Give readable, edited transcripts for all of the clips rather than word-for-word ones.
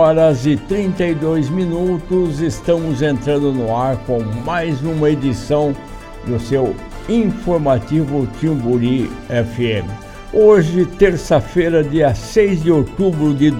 Horas e 32 minutos, estamos entrando no ar com mais uma edição do seu informativo Timburi FM. Hoje, terça-feira, dia 6 de outubro de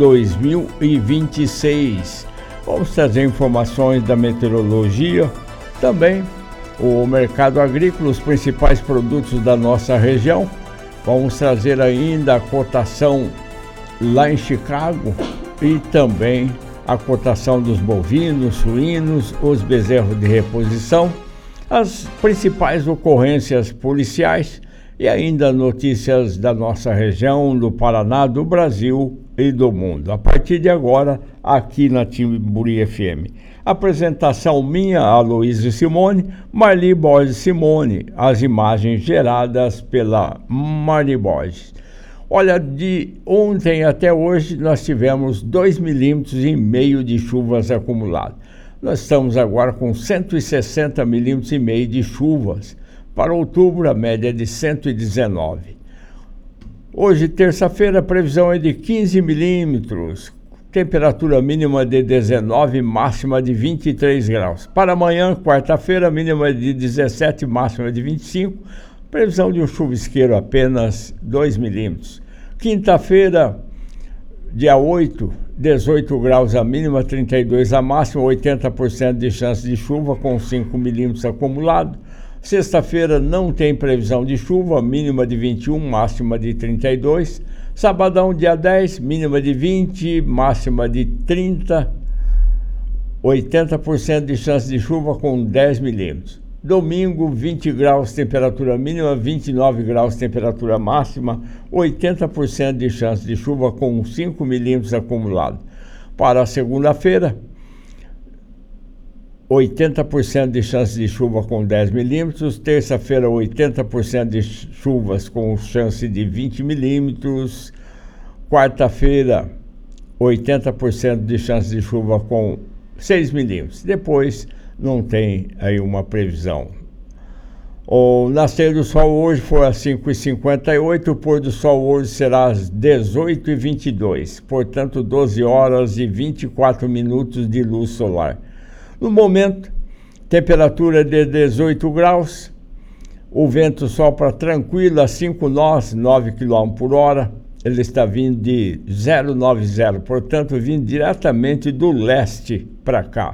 2026. Vamos trazer informações da meteorologia, também o mercado agrícola, os principais produtos da nossa região. Vamos trazer ainda a cotação lá em Chicago e também a cotação dos bovinos, suínos, os bezerros de reposição, as principais ocorrências policiais e ainda notícias da nossa região, do Paraná, do Brasil e do mundo. A partir de agora, aqui na Timburi FM. Apresentação minha, Aloysio Simone, Marli Borges Simone, as imagens geradas pela Marli Borges. Olha, de ontem até hoje nós tivemos 2,5 milímetros de chuvas acumuladas. Nós estamos agora com 160,5 milímetros de chuvas. Para outubro, a média é de 119. Hoje, terça-feira, a previsão é de 15 milímetros. Temperatura mínima de 19, máxima de 23 graus. Para amanhã, quarta-feira, mínima de 17, máxima de 25. Previsão de um chuvisqueiro apenas 2 milímetros. Quinta-feira, dia 8, 18 graus a mínima, 32 a máxima, 80% de chance de chuva com 5 milímetros acumulado. Sexta-feira não tem previsão de chuva, mínima de 21, máxima de 32. Sabadão, dia 10, mínima de 20, máxima de 30, 80% de chance de chuva com 10 milímetros. Domingo, 20 graus, temperatura mínima, 29 graus, temperatura máxima, 80% de chance de chuva com 5 milímetros acumulado. Para a segunda-feira, 80% de chance de chuva com 10 milímetros. Terça-feira, 80% de chuvas com chance de 20 milímetros. Quarta-feira, 80% de chance de chuva com 6 milímetros. Depois, não tem aí uma previsão. O nascer do sol hoje foi às 5h58, o pôr do sol hoje será às 18h22, portanto 12 horas e 24 minutos de luz solar. No momento, temperatura de 18 graus, o vento sopra tranquilo a 5 nós, 9 km por hora, ele está vindo de 090, portanto vindo diretamente do leste para cá.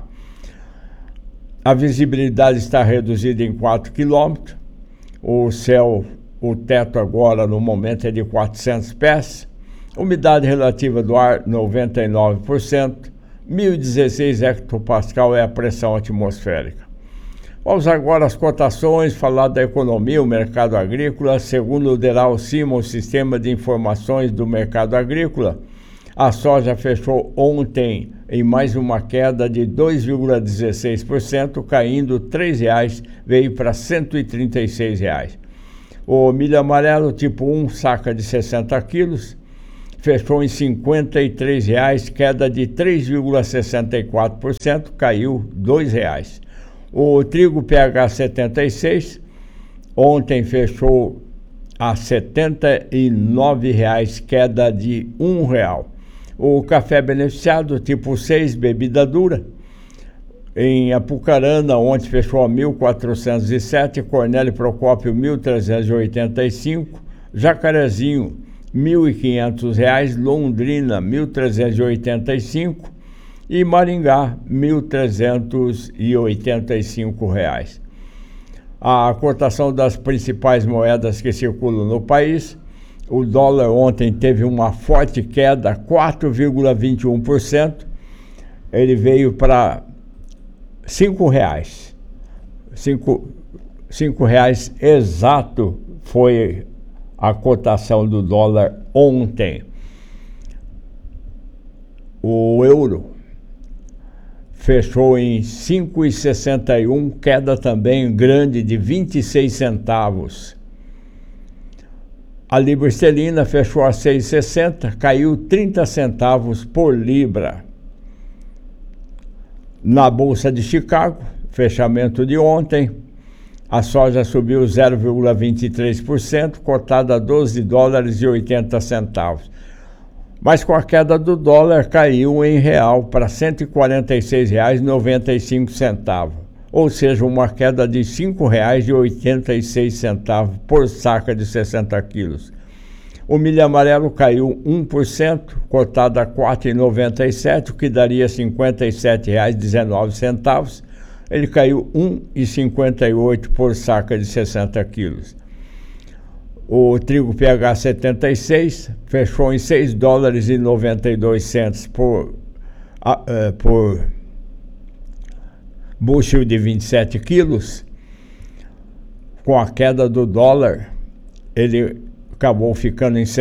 A visibilidade está reduzida em 4 km. O céu, o teto agora no momento é de 400 pés. Umidade relativa do ar 99%. 1016 hectopascal é a pressão atmosférica. Vamos agora às cotações, falar da economia, o mercado agrícola. Segundo o Deral Cima, o sistema de informações do mercado agrícola, a soja fechou ontem em mais uma queda de 2,16%, caindo R$ 3,00, veio para R$ 136,00. O milho amarelo tipo 1, saca de 60 quilos, fechou em R$ 53,00, queda de 3,64%, caiu R$ 2,00. O trigo PH 76, ontem fechou a R$ 79,00, queda de R$ 1,00. O café beneficiado tipo 6, bebida dura, em Apucarana, ontem fechou a 1.407, Cornélio Procópio 1.385, Jacarezinho R$ 1.500, Londrina 1.385 e Maringá R$ 1.385. A cotação das principais moedas que circulam no país: o dólar ontem teve uma forte queda, 4,21%. Ele veio para R$ 5,00. R$5 exato foi a cotação do dólar ontem. O euro fechou em 5,61, queda também grande de 26 centavos. A libra esterlina fechou a 6,60, caiu 30 centavos por libra. Na Bolsa de Chicago, fechamento de ontem, a soja subiu 0,23%, cotada a $12,80. mas com a queda do dólar caiu em real para R$ 146,95, ou seja, uma queda de R$ 5,86 por saca de 60 quilos. O milho amarelo caiu 1%, cotado a R$ 4,97, o que daria R$ 57,19. Ele caiu 1,58 por saca de 60 quilos. O trigo PH 76 fechou em $6,92 por bushel de 27 quilos. Com a queda do dólar, ele acabou ficando em R$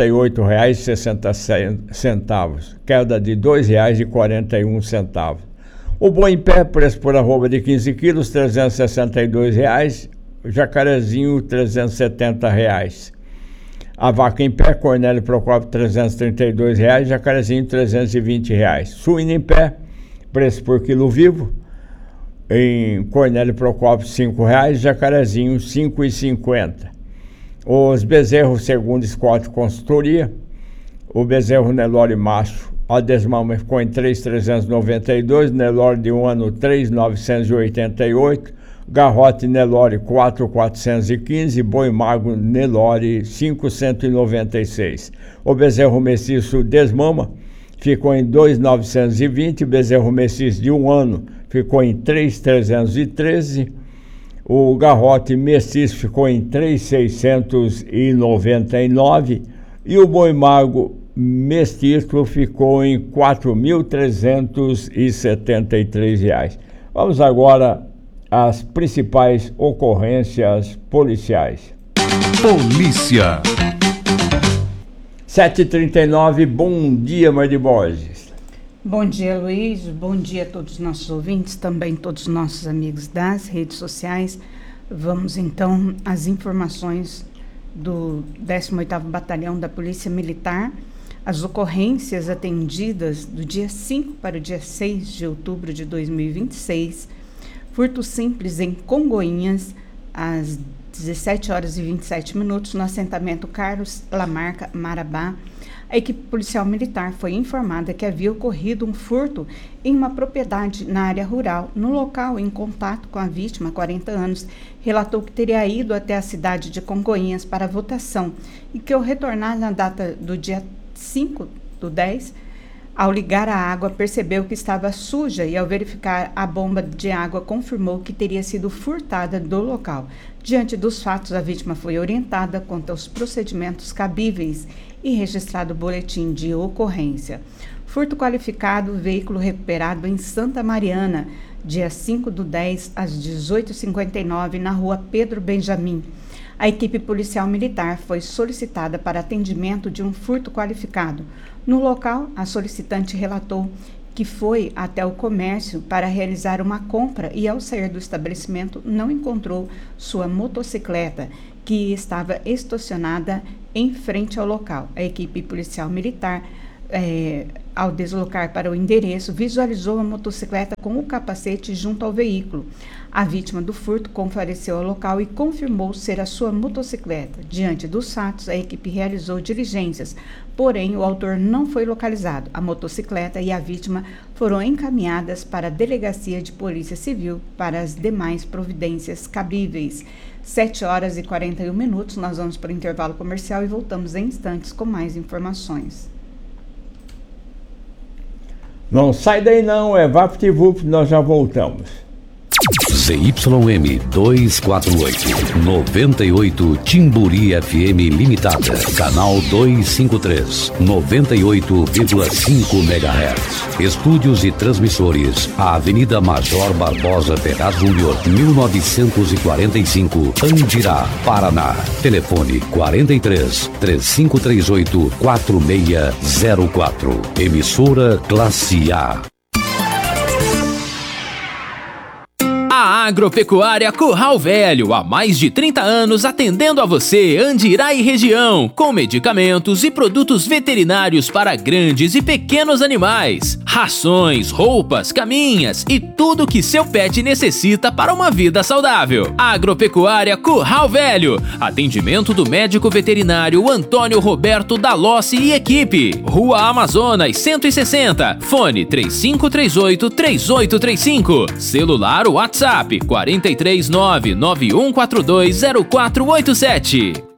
78,60, queda de R$ 2,41. O boi em pé, preço por arroba de 15 quilos, R$ 362. Jacarezinho, R$ 370. A vaca em pé, Cornélio Procópio, R$ 332, Jacarezinho, R$ 320. Suína em pé, preço por quilo vivo, em Cornélio Procópio, R$ 5, Jacarezinho, R$ 5,50. Os bezerros, segundo Scott Consultoria, o bezerro Nelore macho, a desmama ficou em 3,392, Nelore de 1 ano, 3,988, garrote Nelore 4,415, boi magro Nelore 5,196. O bezerro mestiço desmama ficou em 2,920, bezerro mestiço de 1 ano ficou em 3,313, o garrote mestiço ficou em 3,699 e o boi magro mestiço ficou em R$ 4.373. Vamos agora às principais ocorrências policiais. Polícia. 7h39, bom dia, Marli Borges. Bom dia, Luiz, bom dia a todos os nossos ouvintes, também todos os nossos amigos das redes sociais. Vamos então às informações do 18º Batalhão da Polícia Militar. As ocorrências atendidas do dia 5 para o dia 6 de outubro de 2026, furto simples em Congoinhas, às 17h27 no assentamento Carlos Lamarca, Marabá. A equipe policial militar foi informada que havia ocorrido um furto em uma propriedade na área rural. No local, em contato com a vítima, 40 anos, relatou que teria ido até a cidade de Congonhas para votação e que ao retornar na data do dia 5/10, ao ligar a água, percebeu que estava suja e ao verificar a bomba de água, confirmou que teria sido furtada do local. Diante dos fatos, a vítima foi orientada quanto aos procedimentos cabíveis e registrado o boletim de ocorrência. Furto qualificado, veículo recuperado em Santa Mariana, dia 5/10, às 18h59, na rua Pedro Benjamin. A equipe policial militar foi solicitada para atendimento de um furto qualificado. No local, a solicitante relatou que foi até o comércio para realizar uma compra e, ao sair do estabelecimento, não encontrou sua motocicleta, que estava estacionada em frente ao local. A equipe policial militar, ao deslocar para o endereço, visualizou a motocicleta com o capacete junto ao veículo. A vítima do furto compareceu ao local e confirmou ser a sua motocicleta. Diante dos fatos, a equipe realizou diligências, porém o autor não foi localizado. A motocicleta e a vítima foram encaminhadas para a Delegacia de Polícia Civil para as demais providências cabíveis. 7h41, nós vamos para o intervalo comercial e voltamos em instantes com mais informações. Não sai daí não, é VaptVup, nós já voltamos. ZYM 248, 98 Timburi FM Limitada, canal 253, 98,5 MHz. Estúdios e transmissores, a Avenida Major Barbosa Ferraz Júnior, 1945, Andirá, Paraná. Telefone 43 3538 4604. Emissora Classe A. A Agropecuária Curral Velho, há mais de 30 anos atendendo a você, Andirá e região, com medicamentos e produtos veterinários para grandes e pequenos animais, rações, roupas, caminhas e tudo que seu pet necessita para uma vida saudável. Agropecuária Curral Velho, atendimento do médico veterinário Antônio Roberto Dalossi e equipe. Rua Amazonas 160, fone 3538-3835, celular WhatsApp 439-9142-0487.